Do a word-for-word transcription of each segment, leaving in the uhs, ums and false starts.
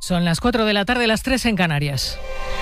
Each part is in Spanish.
Son las cuatro de la tarde, las tres en Canarias.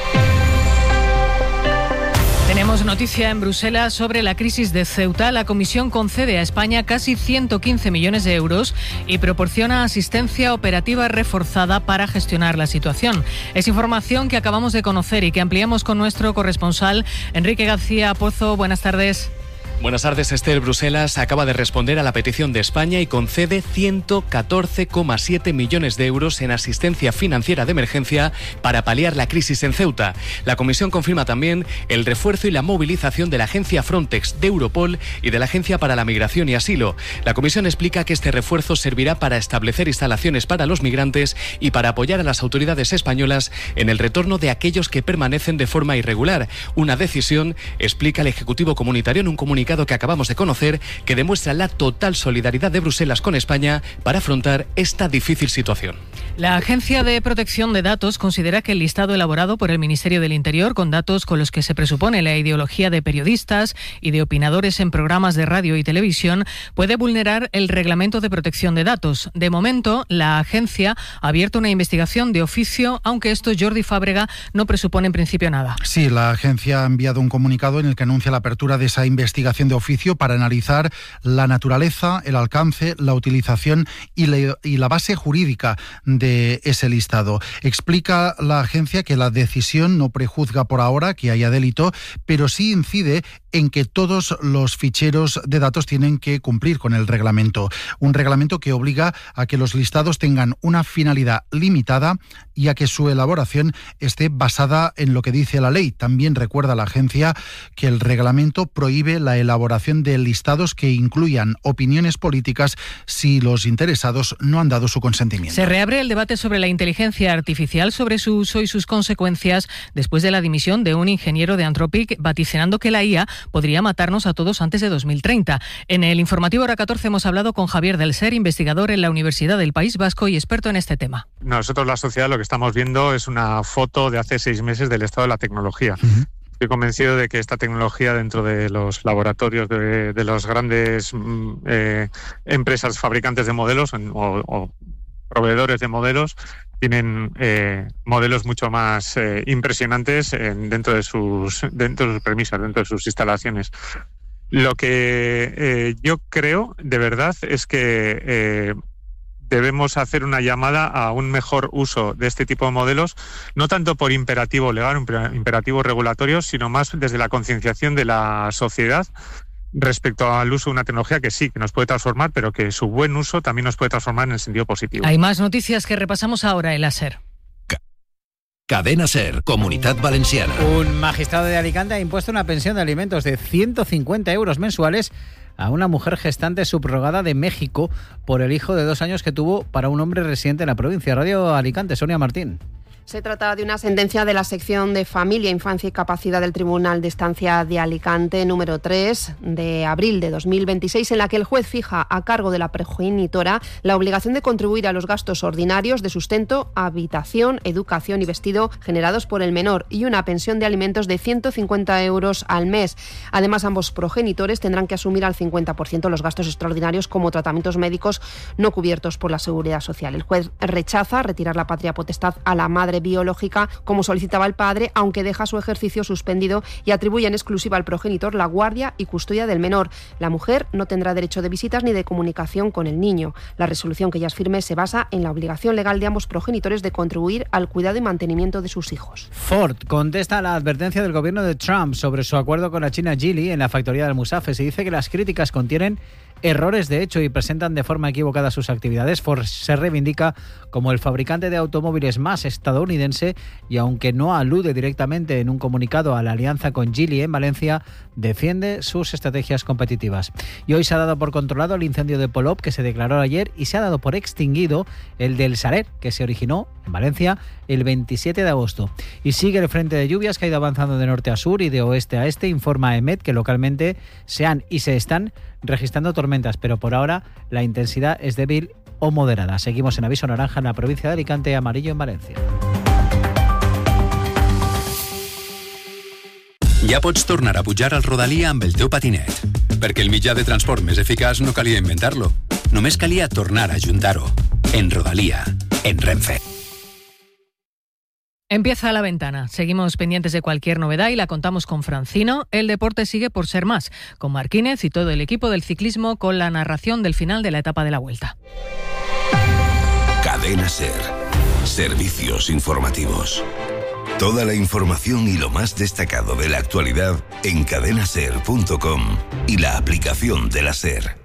Tenemos noticia en Bruselas sobre la crisis de Ceuta. La Comisión concede a España casi ciento quince millones de euros y proporciona asistencia operativa reforzada para gestionar la situación. Es información que acabamos de conocer y que ampliamos con nuestro corresponsal Enrique García Pozo. Buenas tardes. Buenas tardes, Esther. Bruselas acaba de responder a la petición de España y concede ciento catorce coma siete millones de euros en asistencia financiera de emergencia para paliar la crisis en Ceuta. La Comisión confirma también el refuerzo y la movilización de la agencia Frontex, de Europol y de la Agencia para la Migración y Asilo. La Comisión explica que este refuerzo servirá para establecer instalaciones para los migrantes y para apoyar a las autoridades españolas en el retorno de aquellos que permanecen de forma irregular. Una decisión, explica el Ejecutivo Comunitario en un comunicado que acabamos de conocer, que demuestra la total solidaridad de Bruselas con España para afrontar esta difícil situación. La Agencia de Protección de Datos considera que el listado elaborado por el Ministerio del Interior, con datos con los que se presupone la ideología de periodistas y de opinadores en programas de radio y televisión, puede vulnerar el Reglamento de Protección de Datos. De momento, la agencia ha abierto una investigación de oficio, aunque esto, Jordi Fábrega, no presupone en principio nada. Sí, la agencia ha enviado un comunicado en el que anuncia la apertura de esa investigación de oficio para analizar la naturaleza, el alcance, la utilización y la, y la base jurídica de ese listado. Explica la agencia que la decisión no prejuzga por ahora que haya delito, pero sí incide en que todos los ficheros de datos tienen que cumplir con el reglamento. Un reglamento que obliga a que los listados tengan una finalidad limitada y a que su elaboración esté basada en lo que dice la ley. También recuerda la agencia que el reglamento prohíbe la elaboración de listados que incluyan opiniones políticas si los interesados no han dado su consentimiento. Se reabre el debate sobre la inteligencia artificial, sobre su uso y sus consecuencias después de la dimisión de un ingeniero de Anthropic, vaticinando que la I A podría matarnos a todos antes de dos mil treinta. En el informativo Hora catorce hemos hablado con Javier del Ser, investigador en la Universidad del País Vasco y experto en este tema. Nosotros, la sociedad, lo que estamos viendo es una foto de hace seis meses del estado de la tecnología. Uh-huh. Estoy convencido de que esta tecnología dentro de los laboratorios de, de las grandes eh, empresas fabricantes de modelos o, o proveedores de modelos tienen eh, modelos mucho más eh, impresionantes en, dentro de sus dentro de sus premisas, dentro de sus instalaciones. Lo que eh, yo creo de verdad es que eh, debemos hacer una llamada a un mejor uso de este tipo de modelos, no tanto por imperativo legal, imperativo regulatorio, sino más desde la concienciación de la sociedad respecto al uso de una tecnología que sí, que nos puede transformar, pero que su buen uso también nos puede transformar en el sentido positivo. Hay más noticias que repasamos ahora en la SER. Cadena SER, Comunidad Valenciana. Un magistrado de Alicante ha impuesto una pensión de alimentos de ciento cincuenta euros mensuales a una mujer gestante subrogada de México por el hijo de dos años que tuvo para un hombre residente en la provincia. Radio Alicante, Sonia Martín. Se trata de una sentencia de la sección de Familia, Infancia y Capacidad del Tribunal de Estancia de Alicante número tres de abril de dos mil veintiséis, en la que el juez fija a cargo de la progenitora la obligación de contribuir a los gastos ordinarios de sustento, habitación, educación y vestido generados por el menor y una pensión de alimentos de ciento cincuenta euros al mes. Además, ambos progenitores tendrán que asumir al cincuenta por ciento los gastos extraordinarios como tratamientos médicos no cubiertos por la Seguridad Social. El juez rechaza retirar la patria potestad a la madre biológica, como solicitaba el padre, aunque deja su ejercicio suspendido y atribuye en exclusiva al progenitor la guardia y custodia del menor. La mujer no tendrá derecho de visitas ni de comunicación con el niño. La resolución que ya es firme se basa en la obligación legal de ambos progenitores de contribuir al cuidado y mantenimiento de sus hijos. Ford contesta a la advertencia del gobierno de Trump sobre su acuerdo con la China Geely en la factoría del Musafes y dice que las críticas contienen errores de hecho y presentan de forma equivocada sus actividades. Ford se reivindica como el fabricante de automóviles más estadounidense y, aunque no alude directamente en un comunicado a la alianza con Geely en Valencia, defiende sus estrategias competitivas. Y hoy se ha dado por controlado el incendio de Polop que se declaró ayer y se ha dado por extinguido el del Saler, que se originó en Valencia el veintisiete de agosto. Y sigue el frente de lluvias que ha ido avanzando de norte a sur y de oeste a este. Informa EMET que localmente se han y se están registrando tormentas, pero por ahora la intensidad es débil o moderada. Seguimos en aviso naranja en la provincia de Alicante, amarillo en Valencia. Ja pots tornar a pujar al Rodalia amb el teu patinet, perquè el mitjà de transport més eficaç no calia inventar-lo, només calia tornar a ajuntar-ho. En Rodalia, en Renfe. Empieza la ventana. Seguimos pendientes de cualquier novedad y la contamos con Francino. El deporte sigue por ser más, con Marquínez y todo el equipo del ciclismo con la narración del final de la etapa de la Vuelta. Cadena SER. Servicios informativos. Toda la información y lo más destacado de la actualidad en cadena ser punto com y la aplicación de la SER.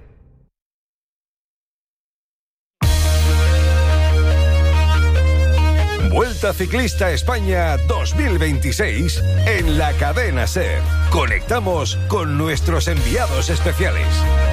Vuelta Ciclista España dos mil veintiséis en la Cadena SER. Conectamos con nuestros enviados especiales.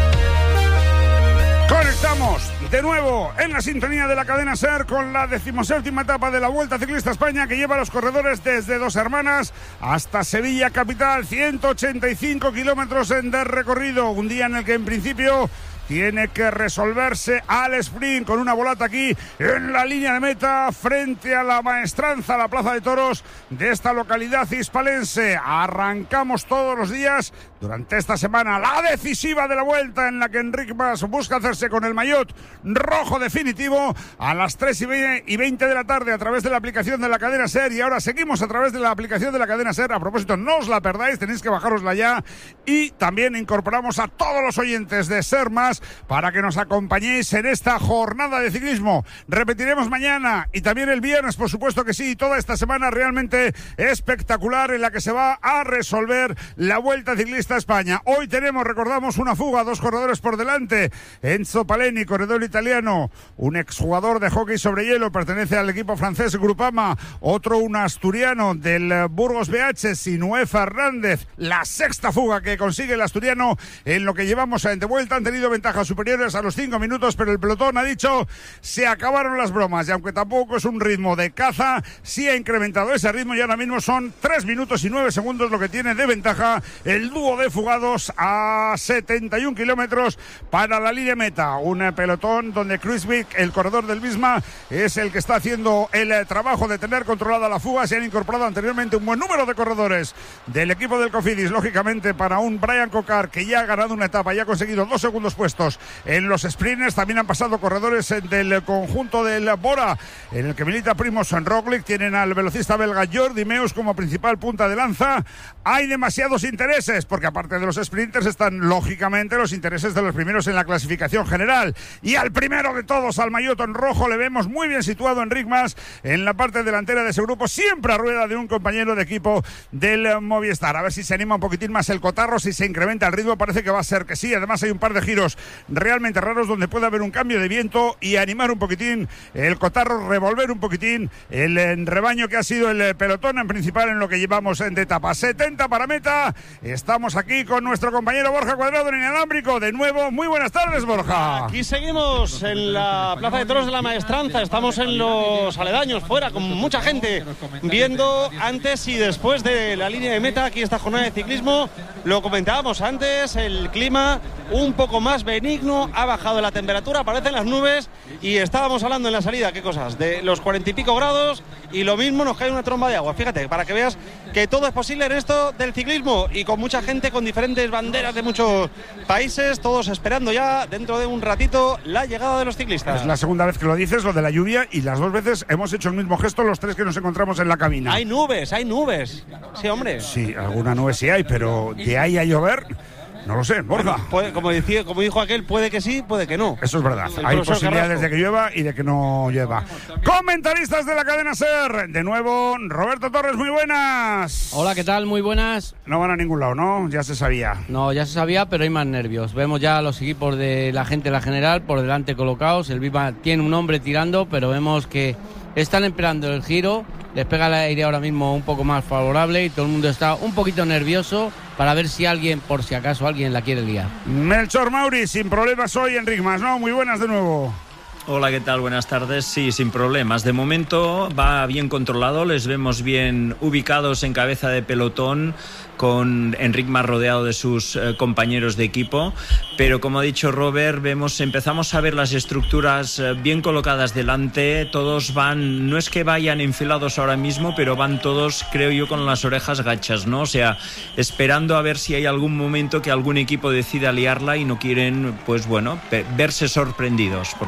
Conectamos de nuevo en la sintonía de la Cadena SER con la decimoséptima etapa de la Vuelta Ciclista España, que lleva a los corredores desde Dos Hermanas hasta Sevilla capital, ciento ochenta y cinco kilómetros de recorrido, un día en el que en principio tiene que resolverse al sprint con una volata aquí en la línea de meta frente a la Maestranza, la plaza de toros de esta localidad hispalense. Arrancamos todos los días durante esta semana la decisiva de la Vuelta, en la que Enric Mas busca hacerse con el maillot rojo definitivo a las tres y veinte de la tarde a través de la aplicación de la Cadena SER. Y ahora seguimos a través de la aplicación de la Cadena SER. A propósito, no os la perdáis, tenéis que bajárosla ya. Y también incorporamos a todos los oyentes de SER Más para que nos acompañéis en esta jornada de ciclismo. Repetiremos mañana y también el viernes, por supuesto que sí, toda esta semana realmente espectacular en la que se va a resolver la Vuelta Ciclista España. Hoy tenemos, recordamos, una fuga, dos corredores por delante. Enzo Paleni, corredor italiano, un exjugador de hockey sobre hielo, pertenece al equipo francés Groupama, otro un asturiano del Burgos B H, Sinué Fernández, la sexta fuga que consigue el asturiano en lo que llevamos de vuelta. Han tenido ventajas superiores a los cinco minutos, pero el pelotón ha dicho se acabaron las bromas, y aunque tampoco es un ritmo de caza, sí ha incrementado ese ritmo y ahora mismo son tres minutos y nueve segundos lo que tiene de ventaja el dúo de fugados a setenta y un kilómetros para la línea meta. Un pelotón donde Kruijswijk, el corredor del Visma, es el que está haciendo el trabajo de tener controlada la fuga. Se han incorporado anteriormente un buen número de corredores del equipo del Cofidis, lógicamente para un Brian Cocar que ya ha ganado una etapa y ha conseguido dos segundos puestos en los sprinters. También han pasado corredores del conjunto del Bora, en el que milita Primož Roglič. Tienen al velocista belga Jordi Meus como principal punta de lanza. Hay demasiados intereses, porque aparte de los sprinters están lógicamente los intereses de los primeros en la clasificación general, y al primero de todos, al maillot en rojo, le vemos muy bien situado Enric Mas en la parte delantera de ese grupo, siempre a rueda de un compañero de equipo del Movistar. A ver si se anima un poquitín más el cotarro, si se incrementa el ritmo, parece que va a ser que sí. Además hay un par de giros realmente raros donde puede haber un cambio de viento y animar un poquitín el cotarro, revolver un poquitín el rebaño que ha sido el pelotón en principal en lo que llevamos de etapa. setenta para meta. Estamos aquí con nuestro compañero Borja Cuadrado en Inalámbrico. De nuevo, muy buenas tardes, Borja. Aquí seguimos en la Plaza de Toros de la Maestranza. Estamos en los aledaños, fuera, con mucha gente viendo antes y después de la línea de meta aquí esta jornada de ciclismo. Lo comentábamos antes, el clima un poco más benigno, ha bajado la temperatura, aparecen las nubes y estábamos hablando en la salida, ¿qué cosas? De los cuarenta y pico grados, y lo mismo nos cae una tromba de agua. Fíjate, para que veas que todo es posible en esto del ciclismo, y con mucha gente con diferentes banderas de muchos países, todos esperando ya dentro de un ratito la llegada de los ciclistas. Es la segunda vez que lo dices, lo de la lluvia, y las dos veces hemos hecho el mismo gesto los tres que nos encontramos en la cabina. Hay nubes, hay nubes. Sí, hombre. Sí, alguna nube sí hay, pero de ahí a llover, no lo sé, Borja. Bueno, puede, como, decía, como dijo aquel, puede que sí, puede que no. Eso es verdad. El Hay posibilidades Carrasco. de que llueva y de que no llueva. Comentaristas de la Cadena SER. De nuevo, Roberto Torres, muy buenas. Hola, ¿qué tal? Muy buenas. No van a ningún lado, ¿no? Ya se sabía. No, ya se sabía, pero hay más nervios. Vemos ya los equipos de la gente de la general por delante colocados. El Viva tiene un hombre tirando, pero vemos que están esperando el giro. Les pega el aire ahora mismo un poco más favorable y todo el mundo está un poquito nervioso para ver si alguien, por si acaso alguien la quiere liar. Melchor Mauri, sin problemas hoy, Enric Mas, ¿no? Muy buenas de nuevo. Hola, ¿qué tal? Buenas tardes. Sí, sin problemas. De momento va bien controlado, les vemos bien ubicados en cabeza de pelotón, con Enric Mas rodeado de sus eh, compañeros de equipo, pero como ha dicho Robert, vemos, empezamos a ver las estructuras eh, bien colocadas delante. Todos van, no es que vayan enfilados ahora mismo, pero van todos, creo yo, con las orejas gachas, ¿no? O sea, esperando a ver si hay algún momento que algún equipo decida liarla y no quieren, pues bueno, verse sorprendidos. Por lo tanto,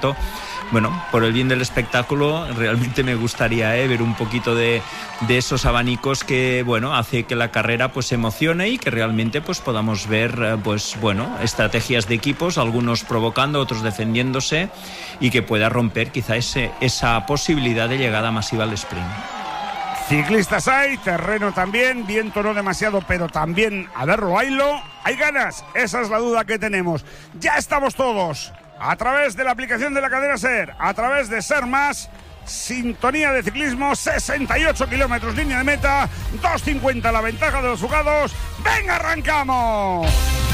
tanto, bueno, por el bien del espectáculo, realmente me gustaría eh, ver un poquito de, de esos abanicos que, bueno, hace que la carrera pues se emocione y que realmente pues podamos ver, eh, pues bueno, estrategias de equipos, algunos provocando, otros defendiéndose, y que pueda romper quizá ese, esa posibilidad de llegada masiva al sprint. Ciclistas hay, terreno también, viento no demasiado, pero también, a verlo, haylo, hay ganas, esa es la duda que tenemos. Ya estamos todos a través de la aplicación de la cadena SER, a través de SER Más, sintonía de ciclismo, sesenta y ocho kilómetros, línea de meta, dos cincuenta la ventaja de los jugados. ¡Venga, arrancamos!